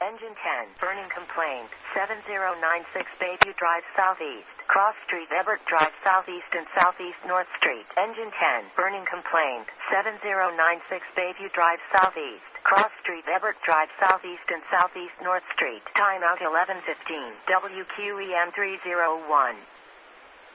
Engine 10, burning complaint, 7096 Bayview Drive Southeast, Cross Street, Ebert Drive Southeast and Southeast North Street. Engine 10, burning complaint, 7096 Bayview Drive Southeast, Cross Street, Ebert Drive Southeast and Southeast North Street. Timeout 11:15. WQEM 301.